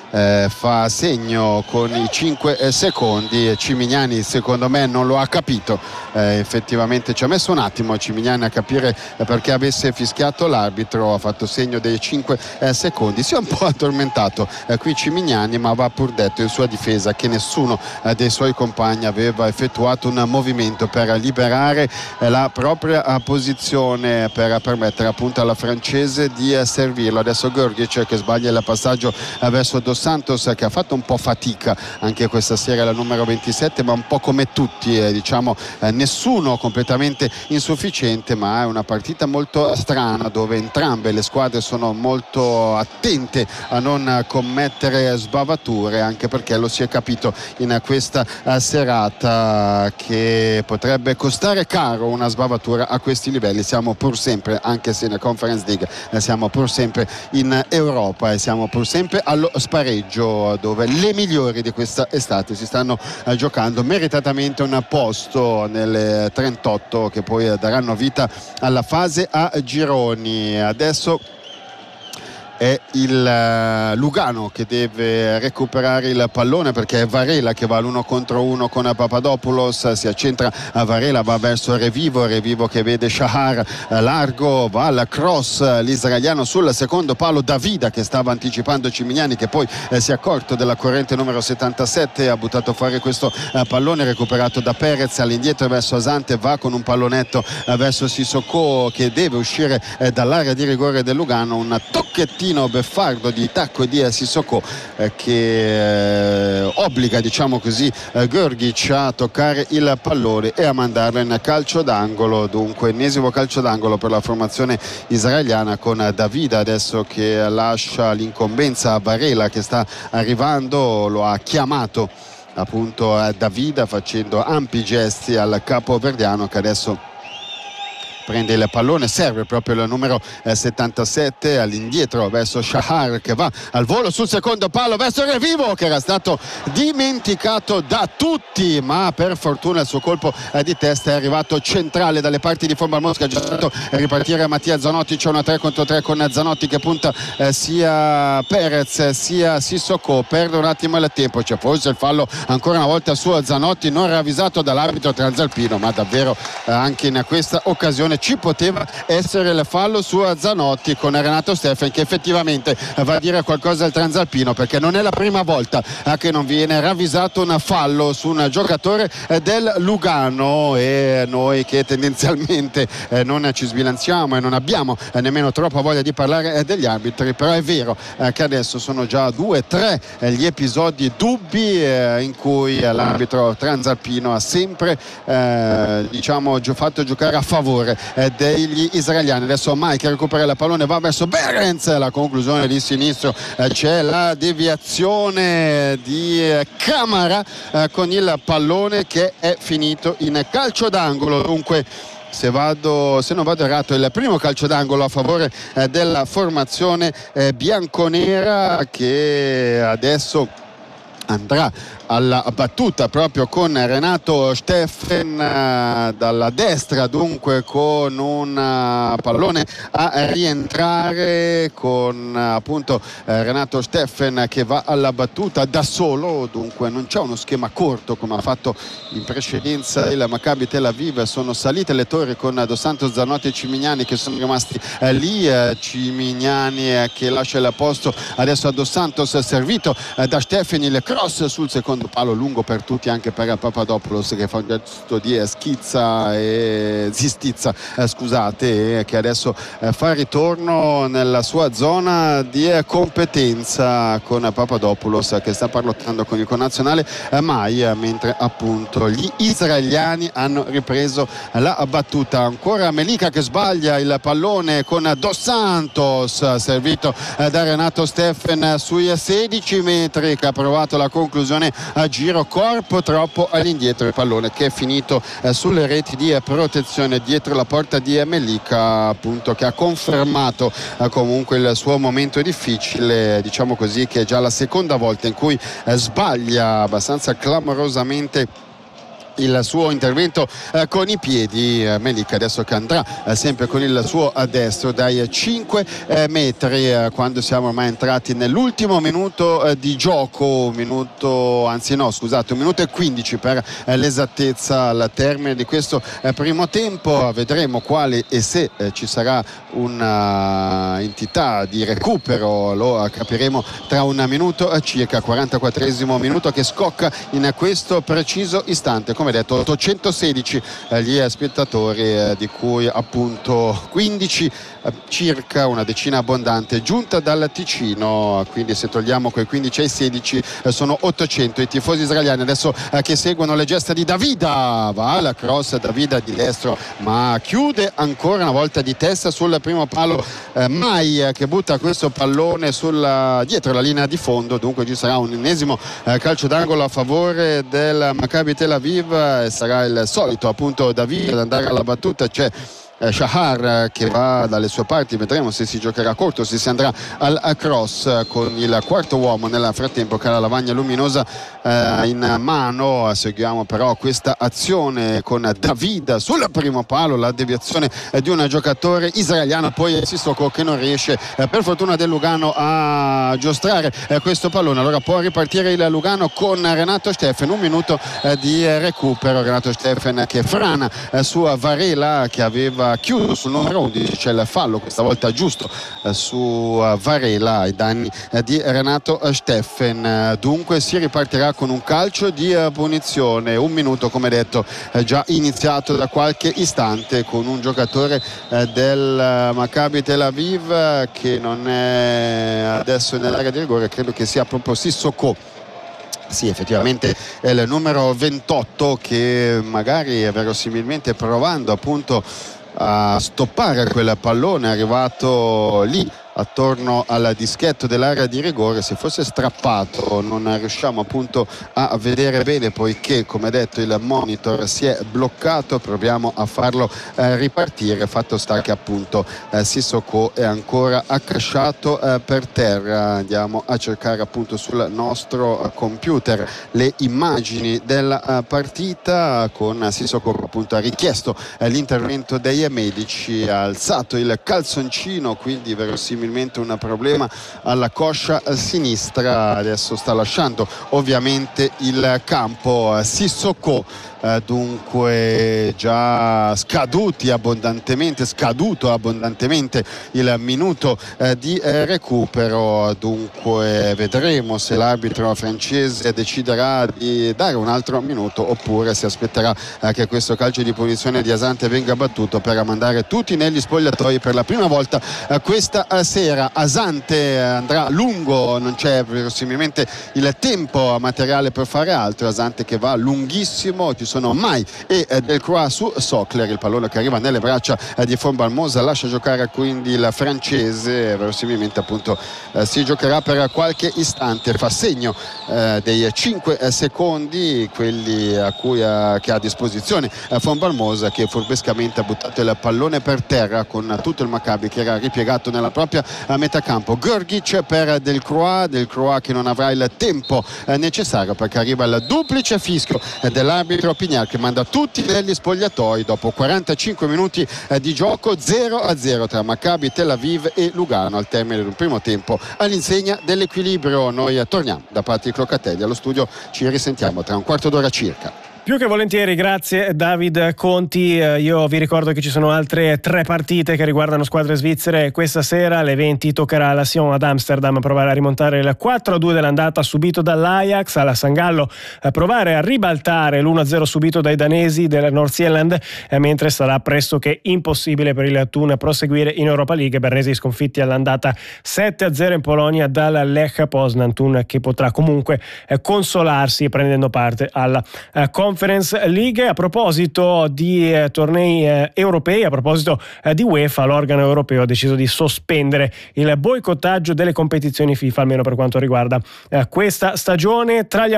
fa segno con i 5 secondi. Cimignani secondo me non lo ha capito, effettivamente ci ha messo un attimo Cimignani a capire perché avesse fischiato l'arbitro, ha fatto segno dei 5 secondi, si è un po' addormentato qui Cimignani, ma va pur detto in sua difesa che nessuno dei suoi compagni aveva effettuato un movimento per liberare la propria posizione, per permettere appunto alla francese di servirlo. Adesso Grgić che sbaglia il passaggio verso Dos Santos, che ha fatto un po' fatica anche questa sera, la numero 27, ma un po' come tutti, diciamo nessuno completamente insufficiente, ma è una partita molto strana dove entrambe le squadre sono molto attente a non commettere sbavature, anche perché lo si è capito in questa serata che potrebbe costare caro una sbavatura a questi livelli. Siamo pur sempre, anche se in Conference League, siamo pur sempre in Europa e siamo pur sempre allo spareggio, dove le migliori di questa estate si stanno giocando meritatamente un posto nelle 38 che poi daranno vita alla fase a gironi. Adesso è il Lugano che deve recuperare il pallone, perché è Varela che va all'1 contro 1 con Papadopoulos, si accentra a Varela, va verso Revivo che vede Shahar largo, va al cross l'israeliano sul secondo palo, Davida che stava anticipando Cimignani, che poi si è accorto della corrente numero 77, ha buttato fuori questo pallone recuperato da Perez, all'indietro verso Asante, va con un pallonetto verso Sissoko che deve uscire dall'area di rigore del Lugano, un tocchettino beffardo di tacco di Sissoko che obbliga, diciamo così, Grgić a toccare il pallone e a mandarlo in calcio d'angolo. Dunque ennesimo calcio d'angolo per la formazione israeliana, con Davida adesso che lascia l'incombenza a Varela che sta arrivando, lo ha chiamato appunto Davida facendo ampi gesti al capoverdiano che adesso prende il pallone, serve proprio il numero 77 all'indietro verso Shahar che va al volo sul secondo palo verso Revivo, che era stato dimenticato da tutti, ma per fortuna il suo colpo di testa è arrivato centrale dalle parti di Fombal Mosca. Ha già fatto ripartire Mattia Zanotti, c'è una 3 contro 3 con Zanotti che punta sia Perez sia Sissoko, perde un attimo il tempo, c'è forse il fallo ancora una volta su Zanotti, non ravvisato dall'arbitro transalpino, ma davvero anche in questa occasione ci poteva essere il fallo su Zanotti, con Renato Steffen che effettivamente va a dire qualcosa al transalpino, perché non è la prima volta che non viene ravvisato un fallo su un giocatore del Lugano, e noi che tendenzialmente non ci sbilanciamo e non abbiamo nemmeno troppa voglia di parlare degli arbitri, però è vero che adesso sono già 2-3 gli episodi dubbi in cui l'arbitro transalpino ha sempre diciamo fatto giocare a favore degli israeliani. Adesso Mike recupera il pallone, va verso Behrens, la conclusione di sinistro, c'è la deviazione di Camara con il pallone che è finito in calcio d'angolo. Dunque se non vado errato, il primo calcio d'angolo a favore della formazione bianconera, che adesso andrà alla battuta proprio con Renato Steffen dalla destra, dunque con un pallone a rientrare, con appunto Renato Steffen che va alla battuta da solo. Dunque non c'è uno schema corto come ha fatto in precedenza il Maccabi Tel Aviv, sono salite le torri con Dos Santos, Zanotti e Cimignani che sono rimasti lì, Cimignani che lascia il posto adesso a Dos Santos, servito da Steffen, il cross sul secondo palo lungo per tutti, anche per Papadopoulos che fa un gesto di zistizza, scusate, che adesso fa ritorno nella sua zona di competenza con Papadopoulos che sta parlottando con il connazionale Mai, mentre appunto gli israeliani hanno ripreso la battuta. Ancora Melika che sbaglia il pallone con Dos Santos, servito da Renato Steffen sui 16 metri, che ha provato la conclusione a giro, corpo troppo all'indietro, il pallone che è finito sulle reti di protezione dietro la porta di Melika, appunto, che ha confermato comunque il suo momento difficile, diciamo così, che è già la seconda volta in cui sbaglia abbastanza clamorosamente il suo intervento con i piedi. Melik adesso che andrà sempre con il suo destro dai 5 metri, quando siamo ormai entrati nell'ultimo minuto di gioco, un minuto e 15 per l'esattezza al termine di questo primo tempo. Vedremo quale e se ci sarà una entità di recupero, lo capiremo tra un minuto circa. 44esimo minuto che scocca in questo preciso istante. Come detto, 816 gli spettatori, di cui appunto 15 circa, una decina abbondante, giunta dal Ticino, quindi se togliamo quei 15 ai 16 sono 800 i tifosi israeliani adesso che seguono le gesta di Davida. Va alla cross Davida di destro, ma chiude ancora una volta di testa sul primo palo. Mai che butta questo pallone dietro la linea di fondo, dunque ci sarà un ennesimo calcio d'angolo a favore del Maccabi Tel Aviv, e sarà il solito appunto David ad andare alla battuta. C'è Shahar che va dalle sue parti, vedremo se si giocherà corto, se si andrà al cross, con il quarto uomo nel frattempo che ha la lavagna luminosa in mano. Seguiamo però questa azione con David sul primo palo, la deviazione di un giocatore israeliano, poi Sissoko che non riesce per fortuna del Lugano a giostrare questo pallone. Allora può ripartire il Lugano con Renato Steffen, un minuto di recupero. Renato Steffen che frana su Varela che aveva chiuso sul numero 11, c'è il fallo questa volta giusto su Varela ai danni di Renato Steffen. Dunque si ripartirà con un calcio di punizione, un minuto come detto già iniziato da qualche istante, con un giocatore del Maccabi Tel Aviv che non è adesso nell'area di rigore, credo che sia proprio Sissoko. Sì, effettivamente è il numero 28 che magari verosimilmente provando appunto a stoppare quel pallone è arrivato lì attorno al dischetto dell'area di rigore. Se fosse strappato non riusciamo appunto a vedere bene, poiché come detto il monitor si è bloccato. Proviamo a farlo ripartire. Fatto sta che appunto Sissoko è ancora accasciato per terra. Andiamo a cercare appunto sul nostro computer le immagini della partita, con Sissoko appunto ha richiesto l'intervento dei medici, ha alzato il calzoncino, quindi verosimilmente un problema alla coscia sinistra. Adesso sta lasciando ovviamente il campo Sissoko, dunque già scaduto abbondantemente il minuto di recupero. Dunque vedremo se l'arbitro francese deciderà di dare un altro minuto oppure si aspetterà che questo calcio di punizione di Asante venga battuto per mandare tutti negli spogliatoi per la prima volta questa sera. Asante andrà lungo, non c'è verosimilmente il tempo materiale per fare altro. Asante che va lunghissimo, ci sono Mai e Delcroix su Sokler, il pallone che arriva nelle braccia di Von Balmosa, lascia giocare quindi il francese. Verosimilmente appunto si giocherà per qualche istante, fa segno dei 5 secondi, quelli che ha a disposizione Von Balmosa, che furbescamente ha buttato il pallone per terra con tutto il Maccabi che era ripiegato nella propria metà campo. Gorgic per Delcroix che non avrà il tempo necessario, perché arriva il duplice fischio dell'arbitro Pignal che manda tutti negli spogliatoi dopo 45 minuti di gioco. 0-0 tra Maccabi Tel Aviv e Lugano al termine del primo tempo, all'insegna dell'equilibrio. Noi torniamo da parte di Clocatelli allo studio, ci risentiamo tra un quarto d'ora circa. Più che volentieri, grazie David Conti. Io vi ricordo che ci sono altre 3 partite che riguardano squadre svizzere. Questa sera alle 20 toccherà alla Sion ad Amsterdam provare a rimontare il 4-2 dell'andata subito dall'Ajax, alla San Gallo provare a ribaltare l'1-0 subito dai danesi del North Zealand, mentre sarà pressoché impossibile per il Thun proseguire in Europa League. Bernesi sconfitti all'andata 7-0 in Polonia dal Lech Poznan. Thun che potrà comunque consolarsi prendendo parte alla Conference League. A proposito di tornei europei, a proposito di UEFA, l'organo europeo ha deciso di sospendere il boicottaggio delle competizioni FIFA, almeno per quanto riguarda questa stagione. Tra gli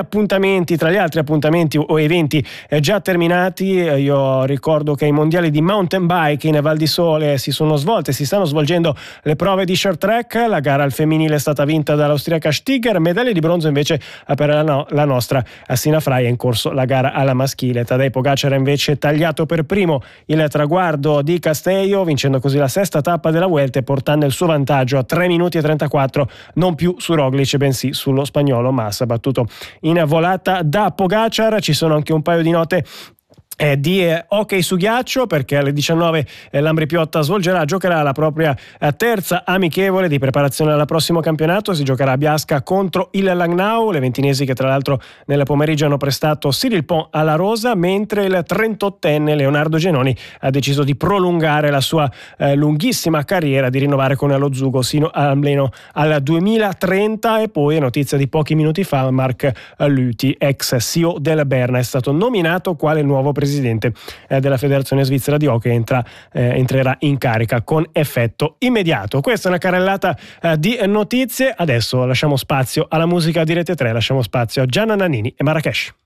altri appuntamenti o eventi già terminati, io ricordo che ai mondiali di mountain bike in Val di Sole si stanno svolgendo le prove di short track. La gara al femminile è stata vinta dall'austriaca Stiger, medaglia di bronzo invece per la nostra Sina Frey. È in corso la gara alla alla maschile. Tadej Pogacar invece tagliato per primo il traguardo di Castello, vincendo così la sesta tappa della Vuelta e portando il suo vantaggio a 3 minuti e 34, non più su Roglic bensì sullo spagnolo Massa, battuto in volata da Pogacar. Ci sono anche un paio di note di hockey su ghiaccio, perché alle 19 l'Ambri Piotta giocherà la propria terza amichevole di preparazione al prossimo campionato. Si giocherà a Biasca contro il Langnau, le ventinesi che tra l'altro nel pomeriggio hanno prestato Cyril Pont alla rosa, mentre il 38enne Leonardo Genoni ha deciso di prolungare la sua lunghissima carriera, di rinnovare con lo Zugo sino almeno al 2030. E poi notizia di pochi minuti fa, Mark Luthi, ex CEO del Berna, è stato nominato quale nuovo presidente della Federazione Svizzera di Hockey, entrerà in carica con effetto immediato. Questa è una carrellata di notizie. Adesso lasciamo spazio alla musica di Rete 3, lasciamo spazio a Gianna Nannini e Marrakesh.